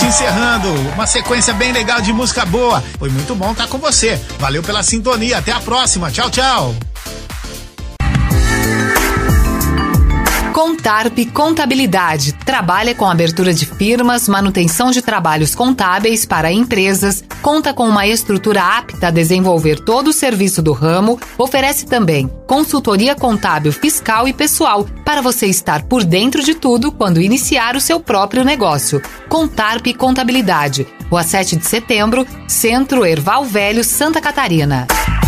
encerrando. Uma sequência bem legal de música boa. Foi muito bom estar com você. Valeu pela sintonia. Até a próxima. Tchau, tchau. Contarp Contabilidade. Trabalha com abertura de firmas, manutenção de trabalhos contábeis para empresas, conta com uma estrutura apta a desenvolver todo o serviço do ramo, oferece também consultoria contábil, fiscal e pessoal, para você estar por dentro de tudo quando iniciar o seu próprio negócio. Contarp Contabilidade. Rua 7 de Setembro, Centro Erval Velho, Santa Catarina.